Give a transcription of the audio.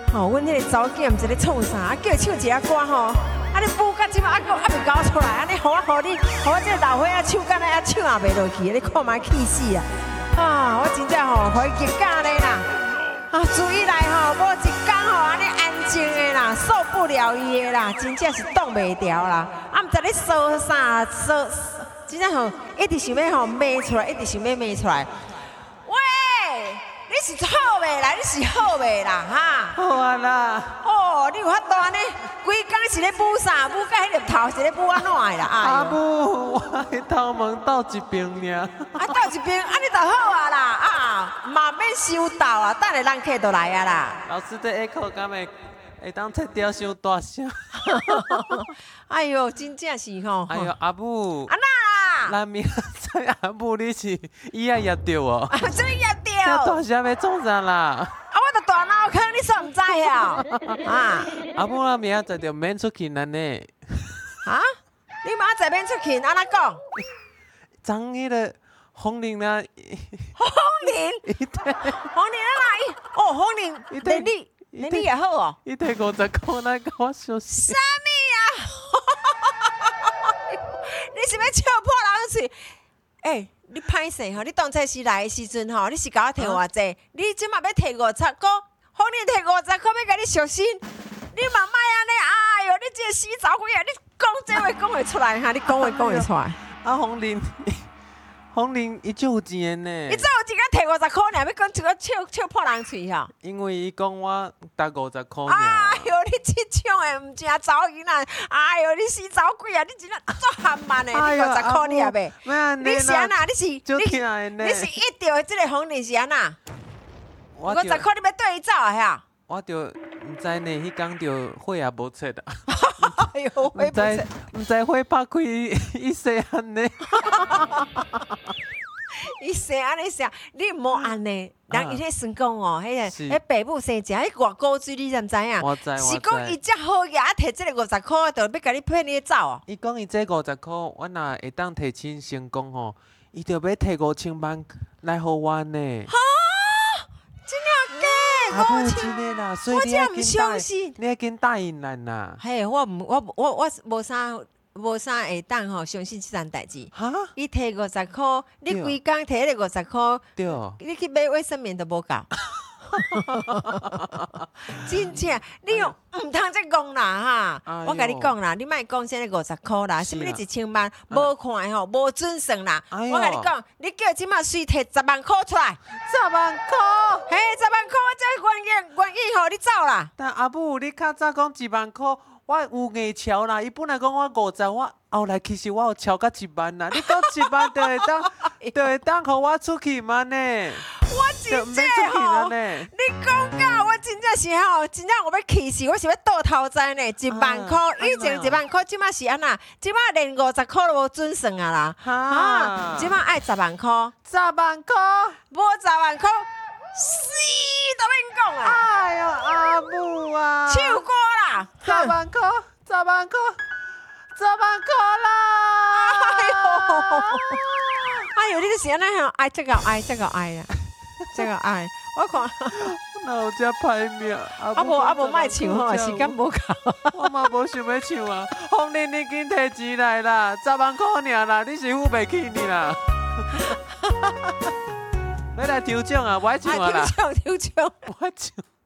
吼，阮迄个查某囝毋知咧创啥，叫伊唱一下歌吼，啊你舞到即摆还袂搞出来，安尼互你，互我这个老伙仔唱干那还唱也袂落去，你看嘛气死啊！啊，我真正吼，互伊激干咧啦！啊，注意来吼，无一天吼，安尼安静的啦，受不了伊的啦，真正是挡袂牢啦。啊，毋知咧说啥，真正吼，一直想要吼骂出来，一直想要骂出来。喂，你是好袂啦？你是好袂啦？哈？ 好啊啦。 哦，你有法度安尼，规工是咧舞啥？舞到迄个头是咧舞安怎的啦？ 阿母，我迄头毛斗一边尔。 啊，斗一边，安尼就好啊啦，啊，嘛免收斗啊，等下人客就来啊啦。 老师在下课敢会当切掉伤大声。 哎呦，真正是吼。 哎呦，阿母。 安那啦？ 咱明仔载阿母你是伊也噎着哦。 这噎着。 遐大声要创啥啦？ 啊，我著大脑壳，你煞毋知啊？啊？ 阿母咱明仔载就免出去安尼。 啊？你明仔载免出去，安怎讲？ 昨迄个风铃啦。 风铃？风铃啊哪？哦，风铃，能力也好哦。 伊摕50块来甲我烧死。 啥物啊？你是要笑破人嘴？欸，你歹势吼！你当初时来的时阵吼，你是甲我摕偌济？你即马要摕50块，风铃摕50块要甲你烧身，你嘛莫安尼！哎哟，你这个死查某仔，你讲这话讲会出来哈？你讲话讲会出来？ 啊，风铃伊足有钱的呢。 伊怎有钱甲摕50块尔？要讲一个笑破人嘴吼？ 因为伊讲我值50块尔。 哎哟，你这种的毋正查某囡仔，哎哟，你死查某鬼啊！你真正足憨慢的，你50块你也袂？你是安那？你是一掉的这个风铃是安那？50块你要对伊走啊？遐？ 我就毋知呢，迄天就火也无切啊。 哎呦，火不切， 毋知火拍开伊细安尼。 伊生安尼生，你莫安尼。人伊迄算讲哦，迄爸母生食，迄偌古水，你知毋知影？ 我知。 是讲伊遮好个，啊摕即个50块，就要甲你骗你走哦。 伊讲伊这50块，我若会当提亲成功吼，伊就要摕5000万来互我呢。 哈，真正假？ 阿母真的啦，所以你要紧答应咱啦。 嘿，我无啥会当吼相信即件代志。 哈？ 伊摕50块，你规工摕迄个50块， 对， 你去买卫生棉都无够。真正，你用毋通再讲啦哈！我甲你讲啦，你莫讲啥50块啦，什物你1000万，无看吼，无准算啦。我甲你讲，你叫即马随摕10万块出来 ，10万块， 嘿，10万块，我才愿意互你走啦。 但阿母，你较早讲1万块，我有硬超啦。伊本来讲我50，我后来其实我有超到1万啦。你讲1万就会当，互我出去嘛呢？ 我真正吼，你讲到我真正是吼，真正我要气死，我是要倒头栽呢。1万块，以前1万块，即马是安那？即马连50块都无准算啊啦！哈，即马爱10万块 ，10万块， 无10万块，死都免讲啊！ 哎呦，阿母啊， 唱歌啦 ！10万块，10万块，10万块啦！ 哎呦，你就是安尼吼，爱这个爱啦，这个爱，我看。 哪有遮歹命？ 啊无莫唱吼，时间无够。 我嘛无想要唱啊！风铃，你紧摕钱来啦，10万块尔啦，你是付袂起你啦。要来抽奖啊！我爱唱啊啦！ 抽奖！ 我唱。